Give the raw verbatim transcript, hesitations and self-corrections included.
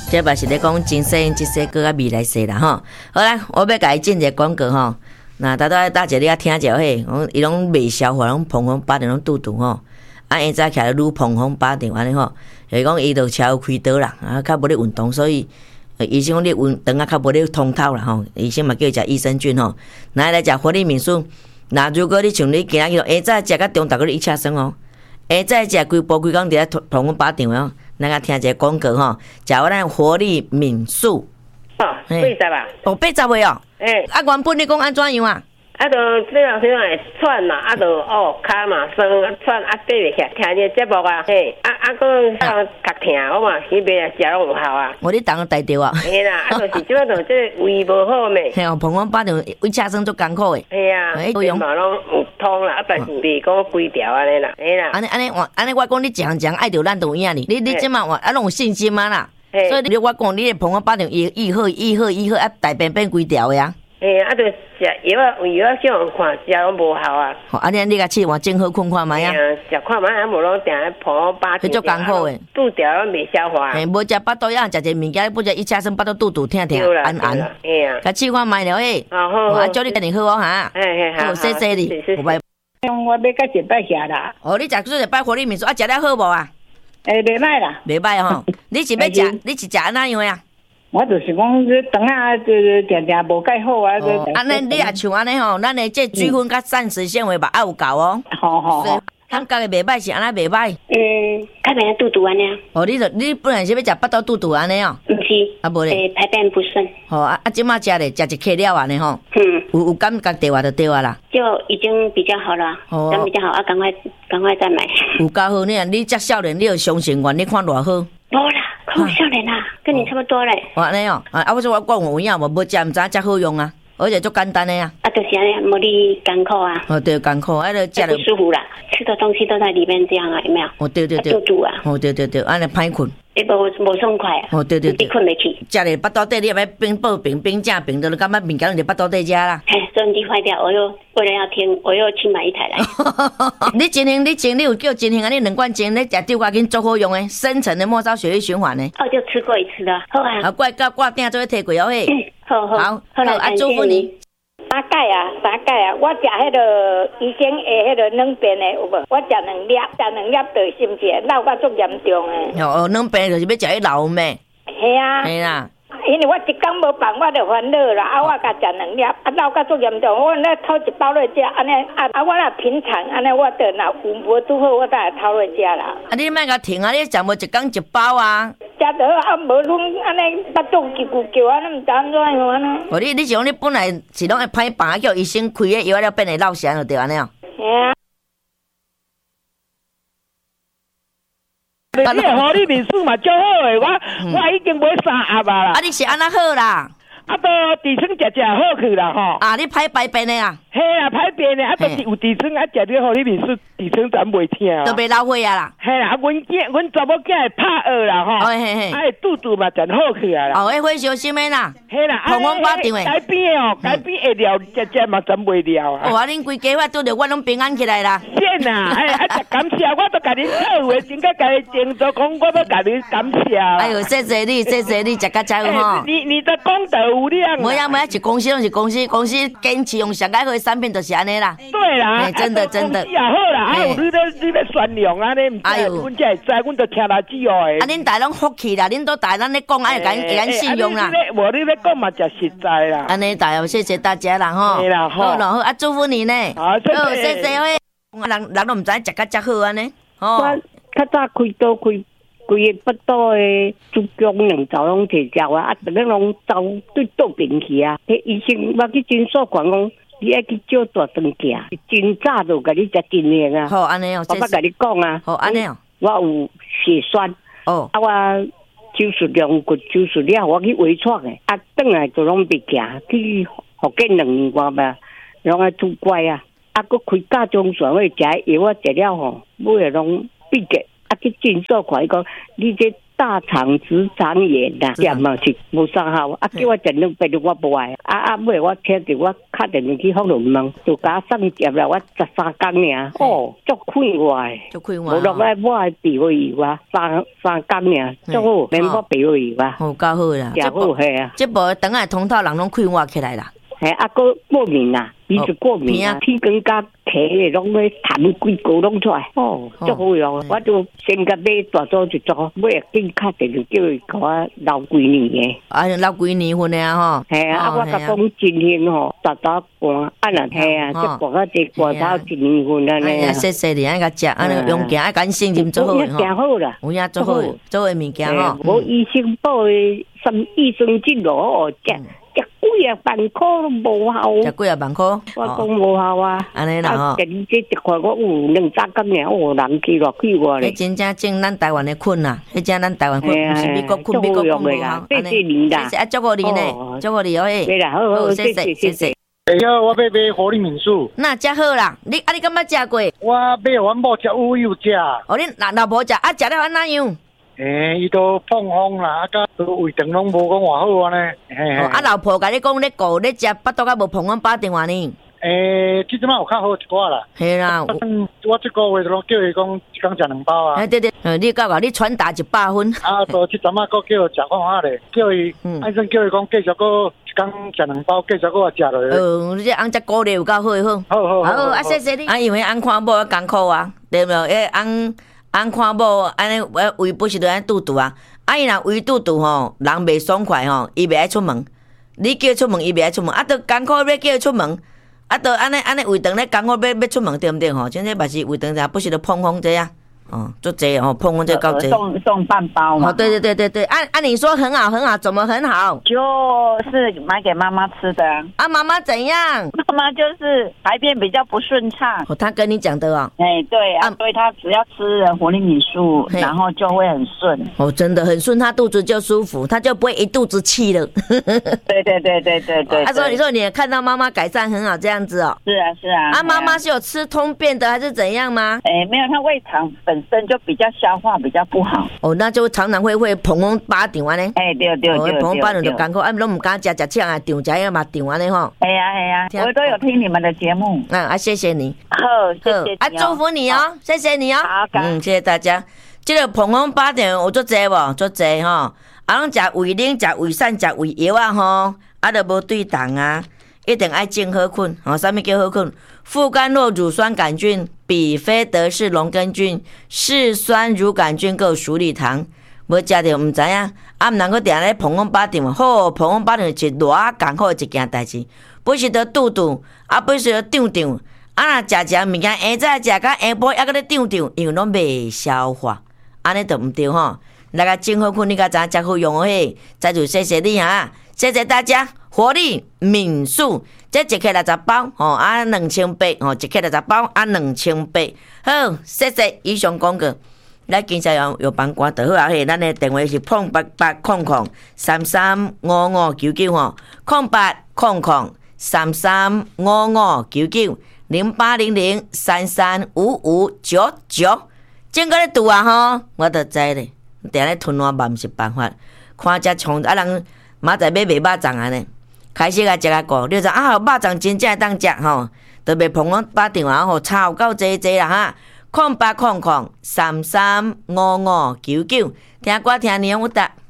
这嘛是咧讲今生今世搁较未来世啦吼。好啦，我要甲伊进一个广告吼。那大家大家你啊听者嘿，讲伊拢袂消化，拢碰风巴掌拢肚肚吼。啊，现在起来愈碰风巴掌安尼吼，就是讲伊就车有开刀啦，啊，较无咧运动，所以医生讲你运动啊较无咧通透啦吼。医生嘛叫伊食益生菌吼，来来食活力敏素。那如果你像你今仔日下早食到中昼，个你一车酸哦，下早食规波规工伫咧碰风巴掌哦。咱个听一个广告吼，食我咱活力敏素。 哦，八十啊。 哦，八十个哦。诶、欸。啊，原本你讲安怎样啊？ 啊，就这样这样会喘嘛，啊，就哦骹嘛酸喘，啊爬袂起来。听你节目啊，嘿，啊啊，个较较疼，我嘛去买啊，食拢有效啊。 我你当个大着啊。 嘿啦，啊，就是即摆就这胃无好咩。 嘿哦，碰风巴掌胃车酸足艰苦诶。 嘿啊，胃嘛拢有通啦，啊，但是袂讲规条安尼啦，嘿啦。安尼安尼我安尼我讲你一项一项爱着咱就有影哩，你你即马我啊拢有信心啊啦。所以你我讲你碰风巴掌医医好医好医好啊，大便变规条诶啊。嘿， 啊，著食药啊，有药上人看，食拢无效啊。 好，啊，你你甲试换正好困看觅啊。 食看觅啊，无拢定咧碰巴掌。 足艰苦诶， 肚条拢袂消化。 嘿，无食巴肚药，食一物件，不食一车酸巴肚肚肚疼疼，按按。嘿啊，甲试看觅了诶。哦好。啊，祝你家己好哦哈。嘿嘿好。好，谢谢你。 有拜。我要甲一摆下啦。 哦，你食做一摆活力面素啊，食了好无啊？ 诶，袂歹啦。 袂歹吼，你是要食，你是食安怎样啊？ 我就是讲，这肠啊，这定定无介好啊。 哦，安尼你也像安尼吼，咱的这水分甲膳食纤维吧，爱有够哦。 好好好。 感觉的袂歹是安尼袂歹。 嗯，较袂肚肚安尼。 哦，你就你本来是要食巴肚肚肚安尼哦。 毋是。啊无咧。诶，排便不顺。吼啊啊，即马食咧，食一克了安尼吼。 嗯。 有有感觉对啊，就对啊啦。 就已经比较好了。哦。咱比较好啊，赶快赶快再买。 有够好呢，你遮少年，你有相信我，你看偌好。 无啦。我少年啦，跟你差不多嘞。 哦，安尼哦，啊，我说我讲有影无，无食毋知遮好用啊，而且足简单的呀。 啊，就是安尼，无你艰苦啊。 哦，对，艰苦，啊，就食不舒服啦，吃的东西都在里面这样啊，有没有？ 哦，对对对。 肚肚啊。 哦，对对对，安尼歹困。 诶，无无爽快啊。 哦，对对对。 你困袂去。 食咧巴肚底，你也要冰报冰冰正冰，就感觉物件伫巴肚底食啦。 嘿，收音机坏掉，我又为了要听，我又去买一台来。 你真行，你真，你有叫真行啊？你两罐真，你食丢甲紧足好用诶，深层的末梢血液循环诶。 哦，就吃过一次了，好啊。 啊，怪挂挂顶做摕过哦嘿。 好好。 好，好啊，祝福你。 三钙啊，三钙啊！我食迄个医生下迄个软便的有无？我食两粒，食两粒对心结老甲足严重诶。 哦，软便就是要食迄老咩？ 系啊。系啦。因为我一工无饭，我就烦恼啦。啊，我甲食两粒，啊老甲足严重。我那偷一包落食，安尼啊啊！我若平常安尼，我得若有无拄好，我才会偷落食啦。 啊，你莫甲停啊！你食无一工一包啊？ 食到啊，无拢安尼巴肚叽咕叫，安尼毋知安怎样安尼。 哦，你你是讲你本来是拢会歹病，叫医生开个药了变会落舌就对安尼哦。 系啊。你个活力面素嘛，足好诶，我、嗯、我已经买三盒啦。 啊，你是安那好啦？ 啊，都地床食食好去啦吼。 啊，你歹排便诶啊？ 嘿啊，歹便诶，啊，都是有地床啊，食着活力面素，地床咱袂疼啊。 都袂老血啊啦。 嘿啦，阮囝，阮查某囝会拍学啦吼。 嘿嘿嘿。 啊，肚肚嘛真好去啊啦。 哦，迄火烧心诶啦。 嘿啦， 碰风巴掌诶。 改变哦，改变会了，食食嘛真袂了啊。 哦，啊，恁规家伙拄着我拢平安起来啦。 谢啦，哎，啊，感谢，我都甲恁好诶，真个甲你敬做讲，我要甲你感谢。 哎呦，谢谢你，谢谢你，食甲真好吼。 你你的功德无量。 无呀无呀，是公司拢是公司，公司坚持用上解好的产品就是安尼啦。 对啦， 哎，真的真的。 也好啦，啊有你咧你咧宣扬安尼，哎呦，阮才会知，阮都听啦之后诶。 啊，恁大拢福气啦，恁都大咱咧讲，爱敢会敢信用啦。 无你咧讲嘛，就实在啦。 安尼大，谢谢大家啦吼。 对啦，好， 好，啊，祝福你呢。 好， 谢谢喂。人人都毋知食甲遮好安尼。 我较早开刀开。规个腹肚诶，子宫两周拢摕掉啊，啊，逐个拢走对倒边去啊。迄医生我去诊所讲讲，你爱去照大肠镜，真早就甲你食金营啊。 好，安尼哦， 我捌甲你讲啊。 好，安尼哦。 我有血栓。哦。啊，我手术量骨手术了，我去微创诶，啊，转来就拢袂行，去福建两年外吧，拢爱拄拐啊，啊，佮开甲中线，我食药我食了吼，尾个拢闭结。 啊去诊所看，伊讲你这大肠直肠炎啦，也嘛是无啥效。啊，叫我食两百六，我无爱。啊啊，尾我听着我敲电话去福伦问，就甲送接啦，我十三工尔。哦，足快活诶， 足快活。无落来我爱鼻胃油啊，三三工尔，足好，免我鼻胃油啊。 好，够好啦。 食好系啊。 这部等下通透人拢快活起来啦。 嘿，啊，个过敏啦，鼻子过敏啊，鼻根甲咳诶，拢要痰规个拢出来。哦，足好用，我就先甲买大组一组，尾啊紧敲电话叫伊甲我留几年诶。 啊，留几年份诶啊吼。 系啊，啊我甲讲真兴吼，早早寒，啊若系啊，即寒啊即寒头一年份安尼啊。 谢谢你，爱甲食，安尼用行爱敢信任做好吼。 有影好啦， 有影做好，做诶物件吼。 无医生报诶，什益生菌咯，食。食几啊万箍都无效， 食几啊万箍， 我讲无效啊。 安尼啦吼， 第二这一块我有两三工尔，哦，人气落去我咧。 迄真正正咱台湾的菌啦，迄正咱台湾菌，毋是美国菌，美国菌无效。 谢谢你啦， 谢谢啊，祝贺你呢，祝贺你哦嘿。 对啦，好好，谢谢谢谢。 哎呀，我要买活力民宿。 那食好啦，你啊你敢捌食过？ 我买阮某食有有食。 哦，你老老婆食啊，食了安怎样？ 诶，伊都碰风啦，啊，甲胃肠拢无讲偌好安尼。嘿嘿。 啊，老婆甲你讲咧顾咧食巴肚甲无碰风巴电话呢？ 诶，即阵仔有较好一寡啦。 嘿啦， 我即个月都拢叫伊讲一工食两包啊。 哎对对，你甲我你传达一百分。 啊，都即阵仔佫叫食看下咧，叫伊，安怎叫伊讲继续佫一工食两包，继续佫食落去。 嗯，你这翁只鼓励有够好好。 好好好，啊谢谢你。啊，因为翁看某艰苦啊，对无？诶，翁。翁看某安尼胃不是都安肚肚啊，啊伊若胃肚肚吼，人袂爽快吼，伊袂爱出门。你叫伊出门，伊袂爱出门，啊，都艰苦要叫伊出门，啊，都安尼安尼胃肠咧艰苦要要出门，对毋对吼？现在嘛是胃肠啥不是都碰风这样。哦，做这哦，碰碰这高这送送半包嘛。 哦，对对对对对，按按你说很好很好，怎么很好？ 就是买给妈妈吃的。 啊，妈妈怎样？ 妈妈就是排便比较不顺畅。 哦，他跟你讲的哦。 哎，对啊，所以他只要吃了活力米素，然后就会很顺。 哦，真的很顺，他肚子就舒服，他就不会一肚子气了。 对对对对对对。 他说：“你说你也看到妈妈改善很好，这样子哦。” 是啊是啊。 啊，妈妈是有吃通便的还是怎样吗？ 哎，没有，他胃肠本。本身就比较消化比较不好哦，那就常常会会膨风巴顶完呢。 哎，对对对， 膨风巴顶就艰苦，啊，拢唔敢食食呛啊，顶食呀嘛顶完呢吼。 哎呀哎呀，我都有听你们的节目。 嗯啊，谢谢你。 好，谢谢啊，祝福你哦，谢谢你哦。 好， 嗯，谢谢大家。这个膨风巴顶有足济无？足济吼，啊，拢食胃冷、食胃散、食胃药啊吼，啊，都无对动啊。一定爱健好菌，哦，啥物叫好菌？副甘酪乳酸杆菌、比菲德氏龙根菌、嗜酸乳杆菌，还有鼠李糖，无食着唔知影。啊，毋能够定咧膨风巴顶，好，膨风巴顶是偌艰苦一件代志，不是得肚肚，啊，不是得胀胀，啊，若食食物件，下早食甲下晡还搁咧胀胀，因为拢袂消化，安尼就毋对吼。那个健好菌，你甲知影食好用嘿，再就谢谢你哈，谢谢大家。活力民宿，这一克六十包，吼啊两千八，吼一克六十包啊两千八。好，谢谢以上广告。来，今朝有有帮关就好啊！嘿，咱的电话是空八八空空三三五五九九吼，空八空空三三五五九九零八零零三三五五九九。正个咧拄啊吼，我就知咧，定咧吞碗嘛毋是办法。看只冲啊人明仔载要卖肉粽安尼。开始啊，食啊个，你就啊，肉粽真正当食吼，特别捧我把电话吼抄到济济啦哈，空八空空三三五五九九，听歌听年有答。